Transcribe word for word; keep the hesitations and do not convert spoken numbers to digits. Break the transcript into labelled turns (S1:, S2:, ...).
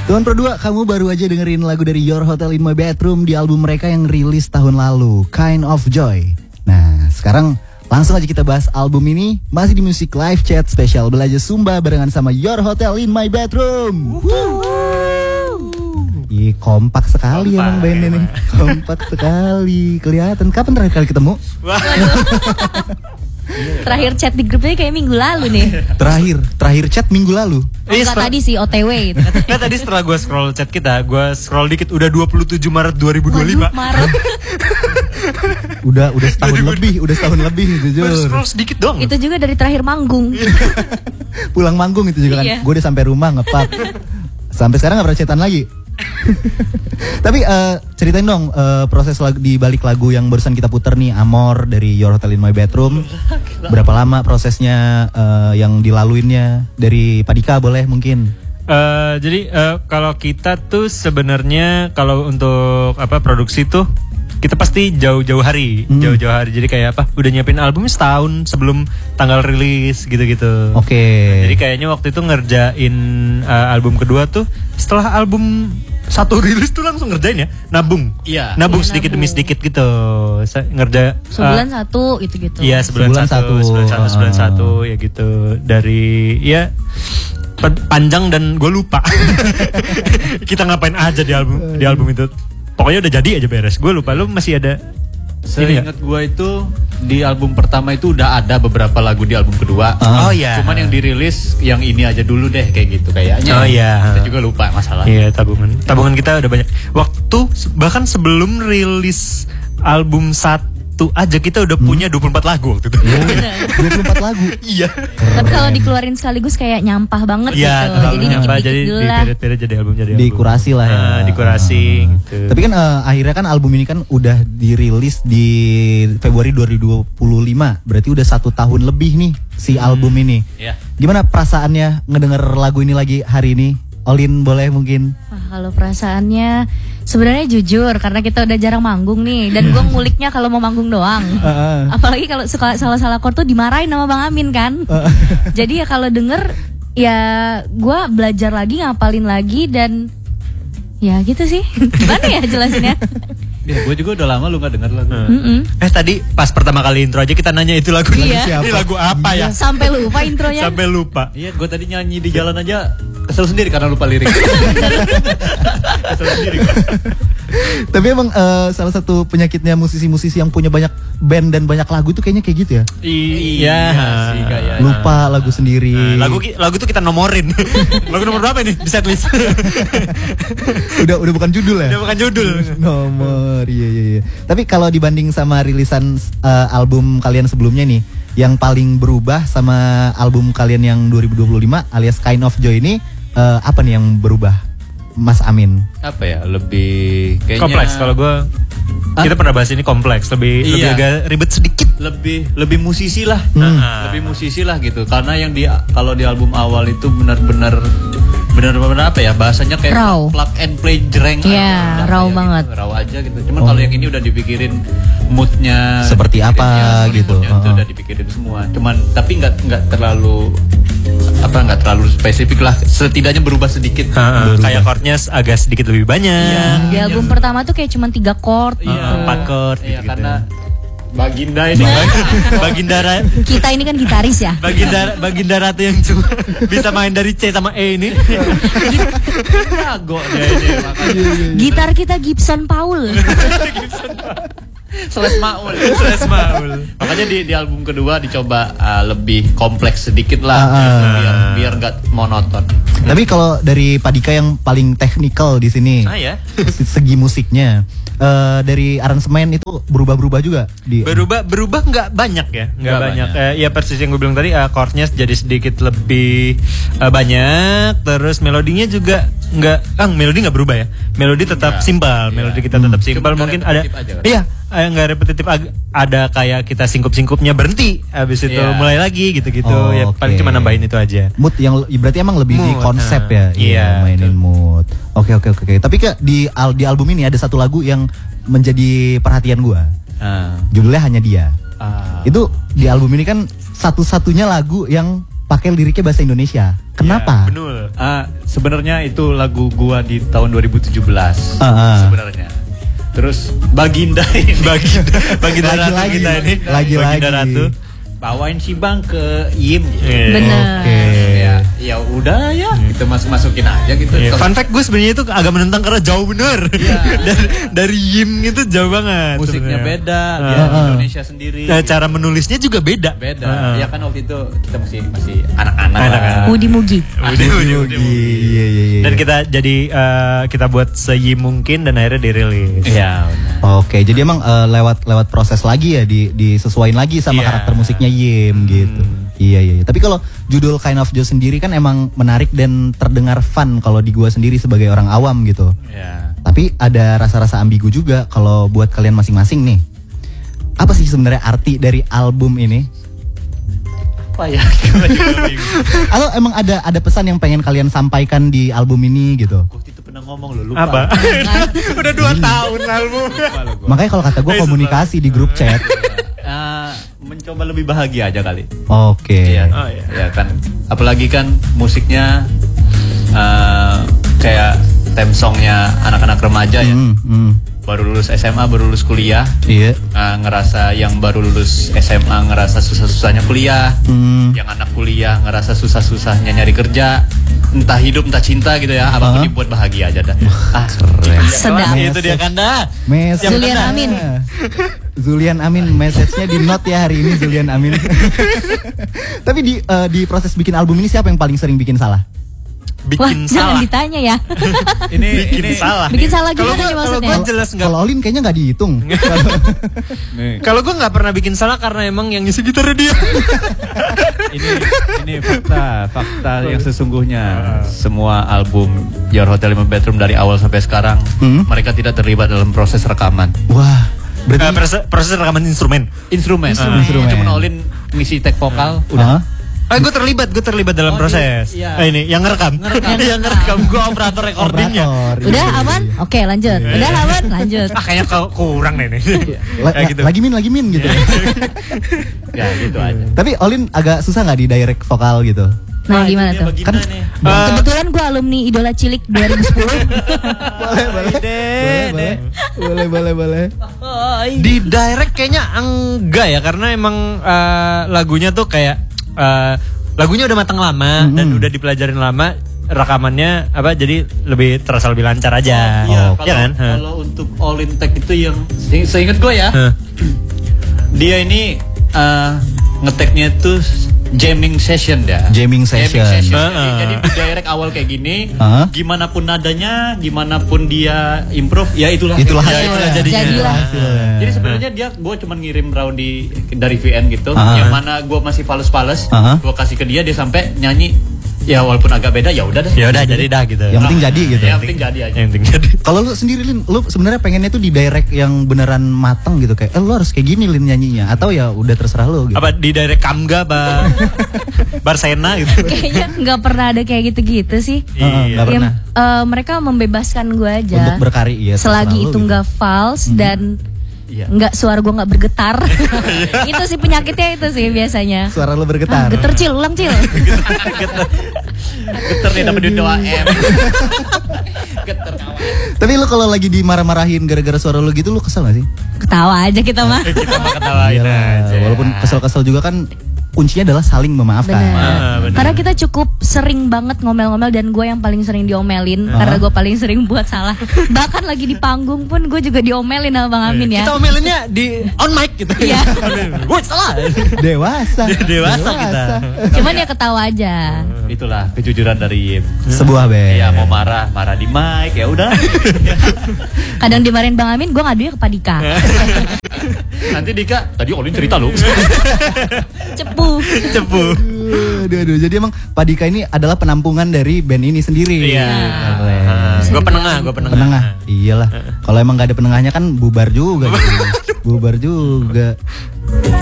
S1: Teman Pro dua, kamu baru aja dengerin lagu dari Your Hotel in My Bedroom di album mereka yang rilis tahun lalu, Kind of Joy. Nah, sekarang langsung aja kita bahas album ini. Masih di Music Live Chat spesial Belajar Sumba barengan sama Your Hotel in My Bedroom. Ih, kompak sekali kompak, emang bandnya nih. Kompak sekali, kelihatan. Kapan terakhir kali ketemu?
S2: Terakhir chat di grupnya kayak minggu lalu nih.
S1: Terakhir, terakhir chat minggu lalu.
S2: Oh, enggak, tadi sih O T W gitu.
S3: Nah, tadi setelah gue scroll chat kita, gue scroll dikit udah dua puluh tujuh Maret dua ribu dua puluh lima.
S2: Waduh, Maret.
S1: udah udah setahun lebih, udah setahun lebih jujur.
S3: Baru scroll sedikit dong.
S2: Itu juga dari terakhir manggung.
S1: Pulang manggung itu juga kan.
S2: Iya.
S1: Gue udah sampai rumah ngepap. Sampai sekarang enggak pernah chatan lagi. Tapi uh, ceritain dong uh, proses lagu, di balik lagu yang barusan kita puter nih, Amor dari Your Hotel in My Bedroom. Berapa lama prosesnya uh, yang dilaluinnya? Dari Padika boleh mungkin.
S3: Uh, jadi uh, kalau kita tuh sebenarnya kalau untuk apa produksi tuh kita pasti jauh-jauh hari, hmm. jauh-jauh hari. Jadi kayak apa? Udah nyiapin albumnya setahun sebelum tanggal rilis gitu-gitu.
S1: Oke. Okay.
S3: Nah, jadi kayaknya waktu itu ngerjain uh, album kedua tuh setelah album satu rilis tuh langsung ngerjain ya, nabung.
S4: Iya.
S3: Nabung
S2: ya,
S3: sedikit
S2: nabung.
S3: demi sedikit gitu. Saya ngerja
S2: Sebulan
S3: uh,
S2: satu gitu-gitu.
S3: Iya, sebulan,
S1: sebulan
S3: satu,
S1: satu,
S3: sebulan satu, sebulan
S1: uh.
S3: satu ya gitu. Dari ya panjang dan gue lupa. Kita ngapain aja di album di album itu. Pokoknya udah jadi aja beres. Gue lupa, lu masih ada.
S4: Seingat gue itu di album pertama itu udah ada beberapa lagu di album kedua.
S3: Oh iya.
S4: Cuman yang dirilis yang ini aja dulu deh kayak gitu kayaknya.
S3: Oh iya.
S4: Kita juga lupa masalah.
S3: Iya, tabungan. Tabungan kita udah banyak. Waktu bahkan sebelum rilis album satu aja kita udah punya dua puluh empat lagu waktu itu.
S1: dua puluh empat lagu.
S3: Iya.
S2: Tapi kalau dikeluarin sekaligus kayak nyampah banget
S3: Iya,
S2: gitu. Jadi
S3: nyampah,
S2: dikit-dikit
S3: jadi
S2: dulu
S3: di
S2: lah.
S3: period-period jadi album jadi album.
S1: Dikurasi lah ya.
S3: Nah, dikurasi gitu.
S1: Tapi kan uh, akhirnya kan album ini kan udah dirilis di Februari dua ribu dua puluh lima. Berarti udah satu tahun lebih nih si album ini.
S4: Iya.
S1: Gimana perasaannya ngedenger lagu ini lagi hari ini? Olin boleh mungkin?
S2: Wah, kalau perasaannya sebenarnya jujur karena kita udah jarang manggung nih dan gue nguliknya kalau mau manggung doang.
S1: Uh-uh.
S2: Apalagi kalau suka salah-salah chord tuh dimarahin sama Bang Amin kan.
S1: Uh.
S2: Jadi ya kalau denger ya gue belajar lagi, ngapalin lagi dan ya gitu sih. Gimana ya jelasinnya?
S4: Ya, gue juga udah lama lu gak denger lagu.
S2: Mm-mm.
S3: Eh tadi pas pertama kali intro aja kita nanya itu lagu
S2: Iya.
S3: ini lagu apa ya?
S2: Sampai lupa intronya.
S3: Sampai lupa.
S4: Iya, gue tadi nyanyi di jalan aja kesel sendiri karena lupa lirik. Kesel sendiri gua.
S1: Tapi emang uh, salah satu penyakitnya musisi-musisi yang punya banyak band dan banyak lagu tuh kayaknya kayak gitu ya.
S3: Iya
S4: sih kayaknya.
S1: Lupa lagu sendiri.
S3: Nah, lagu lagu tuh kita nomorin. Lagu nomor berapa nih di setlist?
S1: udah udah bukan judul ya?
S3: Udah bukan judul.
S1: Nomor, iya iya iya. Tapi kalau dibanding sama rilisan uh, album kalian sebelumnya nih, yang paling berubah sama album kalian yang dua ribu dua puluh lima alias Kind of Joy ini, uh, apa nih yang berubah, Mas Amin?
S4: Apa ya, lebih kayaknya
S3: Kompleks kalau gue. Kita pernah bahas ini kompleks, lebih
S4: Iya.
S3: lebih agak ribet sedikit.
S4: lebih lebih musisi lah.
S1: Hmm.
S4: Lebih musisi lah gitu. Karena yang di kalau di album awal itu benar-benar benar-benar apa ya, bahasanya kayak
S2: Raw.
S4: plug and play jreng.
S2: Iya,
S4: aja,
S2: raw
S4: kayak
S2: banget.
S4: Gitu, raw aja gitu. Cuman
S1: Oh.
S4: kalau yang ini udah dipikirin moodnya
S1: Seperti apa
S4: dipikirin,
S1: gitu.
S4: moodnya itu
S1: Oh.
S4: udah dipikirin semua. Cuman tapi nggak nggak terlalu apa nggak terlalu spesifik lah. Setidaknya berubah sedikit.
S3: Ha, kayak chordnya agak sedikit lebih banyak.
S2: Di album pertama tuh kayak cuma tiga chord.
S4: Iya,
S3: empat chord
S4: Iya,
S3: gitu-gitu.
S4: karena Baginda ini
S3: Baginda Ra-
S2: Kita ini kan gitaris ya.
S3: Baginda Baginda Ratu yang cuma bisa main dari C sama E ini.
S4: jago dia ini makanya.
S2: Gitar kita Gibson Paul.
S4: Seles Maul.
S3: Stress Maul.
S4: Makanya di, di album kedua dicoba uh, lebih kompleks sedikit lah,
S1: Ah, ah.
S4: biar biar nggak monoton.
S1: Tapi kalau dari Padika yang paling teknikal di sini,
S3: Ah ya.
S1: segi musiknya, uh, dari aransemen itu berubah-berubah juga di.
S3: Berubah berubah nggak banyak ya, nggak
S4: Nggak
S3: banyak.
S4: banyak.
S3: Eh, ya persis yang gue bilang tadi, uh, chordnya jadi sedikit lebih uh, banyak, terus melodinya juga nggak, Kang, melodi nggak berubah ya, melodi tetap
S4: Nggak.
S3: simpel,
S4: Iya.
S3: melodi kita tetap
S4: Cuma
S3: simpel,
S4: nggak
S3: mungkin ada,
S4: repetitif aja kan?
S3: iya, eh, nggak repetitif, ag- ada kayak kita singkup-singkupnya berhenti, habis itu
S4: Iya.
S3: mulai lagi gitu-gitu,
S1: Oh,
S3: ya
S1: oke.
S3: paling cuma nambahin itu aja.
S1: Mood yang berarti emang lebih di
S3: Mood,
S1: konsep
S3: nah,
S1: ya,
S3: iya,
S1: mainin
S3: betul.
S1: mood. Oke oke oke. oke. Tapi Kak, di al- di album ini ada satu lagu yang menjadi perhatian gua.
S4: Ah.
S1: Judulnya Hanya Dia.
S4: Ah.
S1: Itu di album ini kan satu-satunya lagu yang pakai liriknya bahasa Indonesia. Kenapa?
S3: Ya, betul.
S4: Ah, sebenarnya itu lagu gua di tahun dua ribu tujuh belas
S1: Ah, ah.
S4: sebenarnya. Terus Baginda ini
S3: Baginda, Baginda Ratu
S1: Lagi-lagi.
S3: kita ini.
S1: Lagi-lagi.
S3: Baginda Ratu.
S4: bawain si Bang ke Yim.
S3: Iya.
S2: Bener.
S1: Oke.
S4: Ya, ya udah ya, kita masuk masukin aja gitu.
S3: Iya,
S4: Kalau
S3: fun fact gue sebenarnya itu agak menentang karena jauh bener. dari, dari Yim itu jauh banget.
S4: musiknya
S3: sebenarnya.
S4: beda,
S3: Ah.
S4: dia Indonesia sendiri.
S3: Nah, cara menulisnya juga beda.
S4: Beda.
S3: Ah.
S4: Ya kan waktu itu kita masih masih anak-anak.
S3: Anak-anak.
S4: lah.
S2: Mudi Mugi.
S3: Udah, udah, udah.
S1: Iya, iya, iya.
S3: Dan kita jadi eh, kita buat seyim mungkin dan akhirnya dirilis.
S4: Iya.
S1: Oke, jadi emang eh, lewat lewat proses lagi ya, di disesuaiin lagi sama
S3: Iya.
S1: karakter musiknya Yim gitu. Iya, iya, iya. Tapi kalau judul Kind of Joe sendiri kan emang menarik dan terdengar fun kalau di gua sendiri sebagai orang awam gitu.
S4: Ya.
S1: Tapi ada rasa-rasa ambigu juga kalau buat kalian masing-masing nih. Apa sih sebenarnya arti dari album ini?
S4: Apa ya?
S1: Atau emang ada ada pesan yang pengen kalian sampaikan di album ini gitu?
S4: Waktu itu pernah ngomong loh, lupa.
S3: Apa? Udah dua tahun album.
S4: Lupa loh gua.
S1: Makanya kalau kata gue
S3: Eh,
S1: komunikasi di grup chat.
S4: Ah, mencoba lebih bahagia aja kali.
S1: Oke.
S4: Iya.
S3: Oh, iya.
S4: Ya kan. Apalagi kan musiknya ah, kayak theme songnya anak-anak remaja ya.
S1: Hmm, hmm.
S4: Baru lulus S M A, baru lulus kuliah.
S1: Iya.
S4: Ah, ngerasa yang baru lulus S M A ngerasa susah-susahnya kuliah.
S1: Hmm.
S4: Yang anak kuliah ngerasa susah-susahnya nyari kerja. Entah hidup, entah cinta gitu ya. Apapun
S1: Ah.
S4: dibuat bahagia aja dah. Ah,
S1: Keren.
S2: Sedap.
S4: itu dia kan dah.
S1: Message.
S2: Zulian Amin.
S1: Zulian Amin, message-nya di note ya hari ini Zulian Amin. Tapi di eh, di proses bikin album ini siapa yang paling sering bikin salah?
S2: Wah,
S3: Bikin
S2: jangan
S3: salah.
S2: ditanya ya.
S4: Ini
S3: Bikin
S4: ini
S3: salah.
S2: Bikin salah
S3: Kalau
S2: gimana
S3: gua-
S2: nih
S3: kalau
S2: maksudnya?
S3: gua jelas nggak.
S1: Kalau Olin kayaknya nggak dihitung.
S4: nih,
S3: Kalau gue nggak pernah bikin salah karena emang yang ngisi gitarnya dia.
S4: ini ini fakta fakta yang sesungguhnya semua album Your Hotel Lima Bedroom dari awal sampai sekarang
S1: Hmm.
S4: mereka tidak terlibat dalam proses rekaman
S1: Wah,
S3: Eh,
S1: berarti
S3: proses, proses rekaman instrumen.
S4: instrumen,
S1: Instrumen. Instrumen.
S4: cuma Olin ngisi tag vokal
S1: Hah?
S4: udah.
S3: Eh, gue terlibat, gue terlibat dalam
S4: Oh,
S3: proses.
S4: iya.
S3: Eh, ini yang ngerekam, yang ngerekam. Gue operator recordingnya.
S1: Operator.
S2: Udah
S1: Iya, iya,
S2: aman?
S1: iya.
S2: Oke, lanjut. Udah aman? Lanjut.
S3: Ah, kayaknya kau- kurang nih nih.
S1: La-
S3: Kayak
S1: la-
S3: gitu.
S1: Lagi min, lagi min gitu.
S4: Ya gitu aja.
S1: Tapi Olin agak susah nggak di direct vokal gitu?
S2: Nah, gimana tuh?
S1: Kan
S3: Eh,
S2: Kebetulan gue alumni Idola Cilik dua ribu sepuluh.
S1: boleh, boleh. Boleh, boleh. Boleh, boleh, boleh.
S3: Di direct kayaknya enggak ya, karena emang eh, lagunya tuh kayak eh, lagunya udah matang lama dan udah dipelajarin lama, rekamannya apa jadi lebih terasa lebih lancar aja.
S4: Iya,
S1: Oh,
S4: kalau,
S3: ya kan? Hah.
S4: kalau untuk Olin tag itu yang se- seingat gue ya,
S3: Hah.
S4: dia ini uh, ngeteknya itu jamming session dah.
S1: Jamming session.
S4: Jadi,
S3: Heeh.
S4: jadi di direct awal kayak gini,
S1: Heeh.
S4: gimana pun nadanya, gimana pun dia improve, ya itulah.
S1: Itulah
S4: Ya,
S1: hasilnya.
S4: itulah jadinya.
S2: Jadilah.
S1: Hasilnya.
S4: Jadi sebenarnya dia gue cuma ngirim Rowdy dari V N gitu,
S1: Ah.
S4: yang mana gue masih fales-fales,
S1: Ah.
S4: gue kasih ke dia, dia sampai nyanyi. Ya walaupun agak beda, ya udah deh.
S3: Ya udah jadi dah gitu.
S1: Yang penting jadi gitu.
S4: Yang penting jadi aja.
S3: Yang penting jadi.
S1: Kalau lu sendiri Lin, lu sebenarnya pengennya tuh di direct yang beneran mateng gitu kayak, eh lu harus kayak gini Lin nyanyinya, atau ya udah terserah lu gitu.
S3: Apa di direct Kamga, Ba? Barsena gitu.
S2: Kayaknya nggak pernah ada kayak gitu-gitu sih.
S1: Heeh, nggak
S2: Ya,
S1: pernah.
S2: eh, mereka membebaskan gue aja.
S1: Untuk berkarya, iya,
S2: Selagi
S1: terserah
S2: itu
S1: lu
S2: nggak false dan
S4: Iya.
S2: nggak suara gue nggak bergetar. Itu sih penyakitnya itu sih biasanya.
S1: Suara lu
S2: Ah,
S1: bergetar.
S2: geter cil, ulang cil.
S4: Geter nih dapat duit dua M. Geter kawan.
S1: Tapi lu kalau lagi dimarah-marahin gara-gara suara lu gitu, lu kesel gak sih?
S2: Ketawa aja kita mah.
S3: Kita mah ketawain
S1: Iyalah,
S3: aja.
S1: walaupun kesel-kesel juga kan kuncinya adalah saling memaafkan.
S2: Bener.
S3: Ah, bener.
S2: Karena kita cukup sering banget ngomel-ngomel dan gue yang paling sering diomelin karena gue paling sering buat salah. Bahkan lagi di panggung pun gue juga diomelin sama Bang Amin ya.
S3: Kita omelinnya di on mic gitu.
S2: Iya.
S3: Woi, salah.
S1: Dewasa.
S3: Dewasa kita.
S2: Cuman ya ketawa aja.
S4: Itulah kejujuran dari Yim.
S1: Sebuah band.
S4: Ya mau marah, marah di mic ya udah.
S2: Kadang dimarahin Bang Amin, gue ngadunya ke Pak Dika.
S4: Nanti Dika, tadi Olin cerita lu.
S2: Cepu.
S3: Cepu.
S1: Aduh, aduh, jadi emang Pak Dika ini adalah penampungan dari band ini sendiri.
S3: Iya.
S1: Keren.
S3: Gue penengah, gue penengah.
S1: Penengah. Iyalah. Kalau emang gak ada penengahnya kan bubar juga. gitu. Bubar juga.